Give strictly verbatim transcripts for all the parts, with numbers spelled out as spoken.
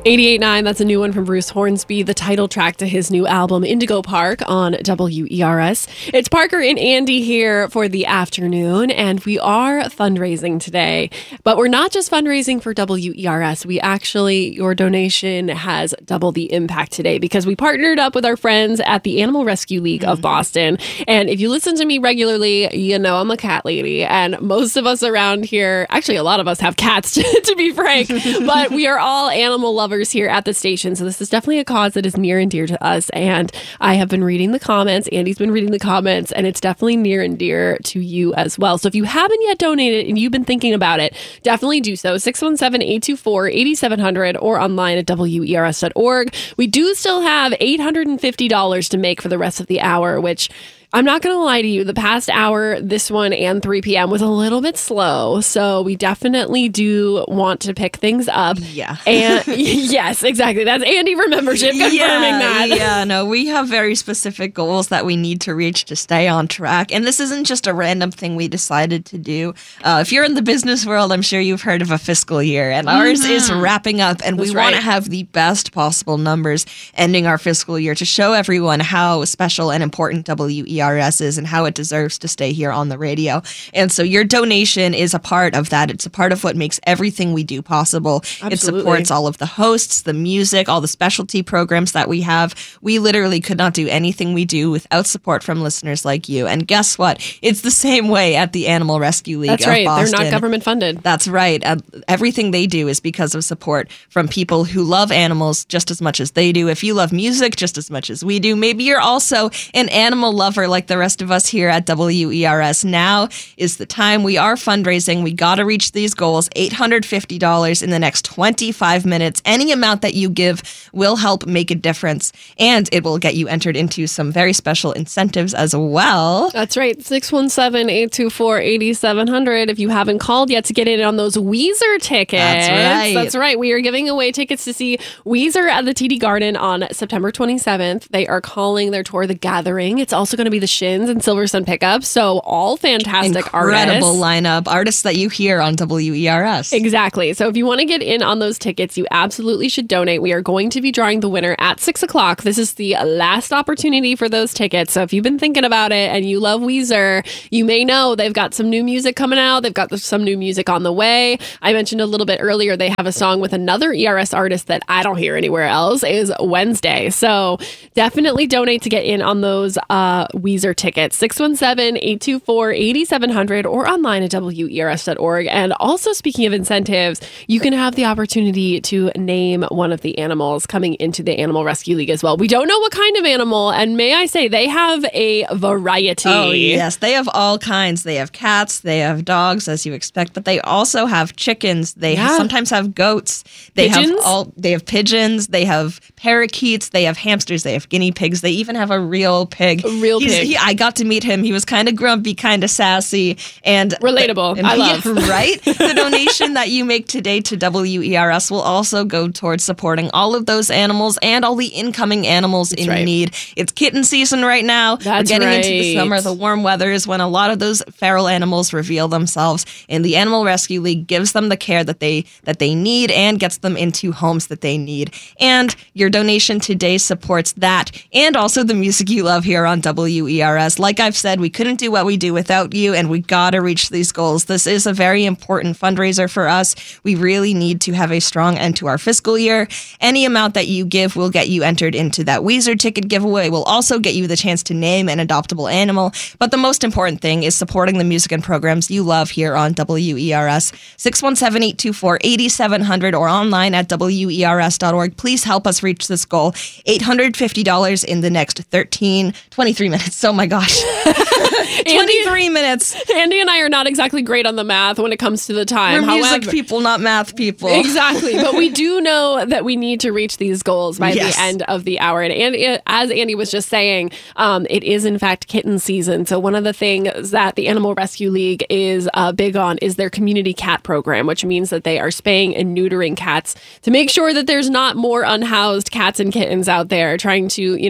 eighty-eight point nine, that's a new one from Bruce Hornsby, the title track to his new album, Indigo Park, on W E R S. It's Parker and Andy here for the afternoon, and we are fundraising today. But we're not just fundraising for W E R S. We actually, your donation has double the impact today because we partnered up with our friends at the Animal Rescue League of Boston. And if you listen to me regularly, you know I'm a cat lady. And most of us around here, actually a lot of us have cats, to, to be frank, but we are all animal lovers here at the station. So this is definitely a cause that is near and dear to us. And I have been reading the comments. Andy's been reading the comments, and it's definitely near and dear to you as well. So if you haven't yet donated and you've been thinking about it, definitely do so. six one seven, eight two four, eight seven zero zero or online at W E R S dot org. We do still have eight hundred fifty dollars to make for the rest of the hour, which I'm not going to lie to you, the past hour, this one and three p.m. was a little bit slow. So we definitely do want to pick things up. Yeah. And yes, exactly. That's Andy for membership confirming yeah, that. Yeah, no, we have very specific goals that we need to reach to stay on track. And this isn't just a random thing we decided to do. Uh, if you're in the business world, I'm sure you've heard of a fiscal year. And ours mm-hmm. is wrapping up. And That's we right. want to have the best possible numbers ending our fiscal year to show everyone how special and important W E R S is and how it deserves to stay here on the radio. And so your donation is a part of that. It's a part of what makes everything we do possible. Absolutely. It supports all of the hosts, the music, all the specialty programs that we have. We literally could not do anything we do without support from listeners like you. And guess what? It's the same way at the Animal Rescue League That's of right. Boston. They're not government funded. That's right. Uh, everything they do is because of support from people who love animals just as much as they do. If you love music just as much as we do, maybe you're also an animal lover like the rest of us here at W E R S. Now is the time. We are fundraising. We got to reach these goals. eight hundred fifty dollars in the next twenty-five minutes. Any amount that you give will help make a difference, and it will get you entered into some very special incentives as well. That's right. six one seven, eight two four, eight seven zero zero if you haven't called yet to get in on those Weezer tickets. That's right. That's right. We are giving away tickets to see Weezer at the T D Garden on September twenty-seventh. They are calling their tour The Gathering. It's also going to be the Shins and Silver Sun Pickup. So all fantastic Incredible artists. Incredible lineup. Artists that you hear on W E R S. Exactly. So if you want to get in on those tickets, you absolutely should donate. We are going to be drawing the winner at six o'clock. This is the last opportunity for those tickets. So if you've been thinking about it and you love Weezer, you may know they've got some new music coming out. They've got some new music on the way. I mentioned a little bit earlier, they have a song with another E R S artist that I don't hear anywhere else, is Wednesday. So definitely donate to get in on those uh, Weezer tickets. six one seven, eight two four, eight seven zero zero or online at W E R S dot org. And also, speaking of incentives, you can have the opportunity to name one of the animals coming into the Animal Rescue League as well. We don't know what kind of animal, and may I say, they have a variety. Oh, yes. They have all kinds. They have cats, they have dogs, as you expect, but they also have chickens. They Yeah. sometimes have goats. They Pigeons? have all. They have pigeons. They have parakeets. They have hamsters. They have guinea pigs. They even have a real pig. A real He's, pig. He, I got to meet him. He was kind of grumpy, kind of sassy, and Relatable. and I yeah, love. right? The donation that you make today to W E R S will also go towards supporting all of those animals and all the incoming animals That's in right. need. It's kitten season right now. That's We're getting into the right. summer. The warm weather is when a lot of those feral animals reveal themselves, and the Animal Rescue League gives them the care that they that they need and gets them into homes that they need. And your donation today supports that and also the music you love here on W E R S. Like I've said, we couldn't do what we do without you, and we gotta reach these goals. This is a very important fundraiser for us. We really need to have a strong end to our fiscal year. Any amount that you give will get you entered into that Weezer ticket giveaway. Will also get you the chance to name an adoptable animal. But the most important thing is supporting the music and programs you love here on W E R S. six one seven, eight two four, eight seven zero zero or online at W E R S dot org. Please help us reach this goal. eight hundred fifty dollars in the next thirteen, twenty-three minutes. Oh my gosh. twenty-three minutes. Andy and I are not exactly great on the math when it comes to the time. We're music However, people, not math people. Exactly. But we do know that we need to reach these goals by Yes. the end of the hour. And Andy, as Andy was just saying, um, it is in fact kitten season. So one of the things that the Animal Rescue League is uh, big on is their community cat program, which means that they are spaying and neutering cats to make sure that there's not more unhoused cats and kittens out there trying to, you know,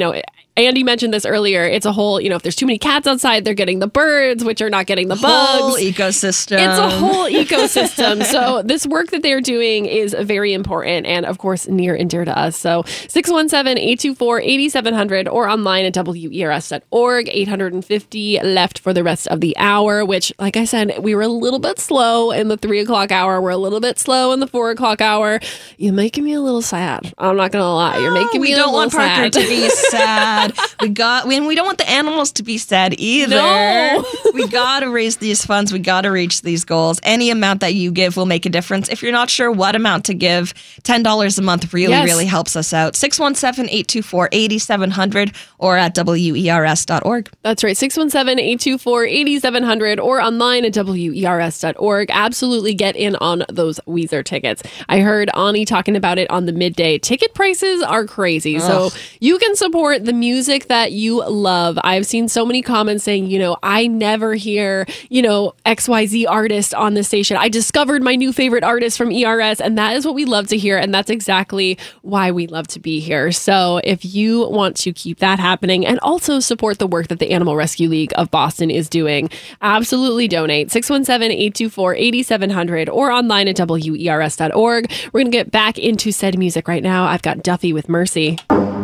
Andy mentioned this earlier. It's a whole, you know, if there's too many cats outside, they're getting the birds, which are not getting the bugs. Whole ecosystem. It's a whole ecosystem. So this work that they're doing is very important and, of course, near and dear to us. So six one seven, eight two four, eight seven zero zero or online at W E R S dot org. eight hundred fifty left for the rest of the hour, which, like I said, we were a little bit slow in the three o'clock hour. We're a little bit slow in the four o'clock hour. You're making me a little sad. I'm not going to lie. You're making we me a don't little want Parker sad. to be sad. We got. We, we don't want the animals to be sad either. No. We got to raise these funds. We got to reach these goals. Any amount that you give will make a difference. If you're not sure what amount to give, ten dollars a month really, Yes. really helps us out. six one seven, eight two four, eight seven zero zero or at W E R S dot org. That's right, six one seven, eight two four, eight seven zero zero or online at W E R S dot org. Absolutely get in on those Weezer tickets. I heard Ani talking about it on the midday. Ticket prices are crazy. Ugh. So you can support the music that you love. I've seen so many comments saying, you know, I never hear, you know, X Y Z artist on the station. I discovered my new favorite artist from E R S, and that is what we love to hear. And that's exactly why we love to be here. So if you want to keep that happening and also support the work that the Animal Rescue League of Boston is doing, absolutely donate. six one seven, eight two four, eight seven zero zero or online at W E R S dot org. We're going to get back into said music right now. I've got Duffy with Mercy.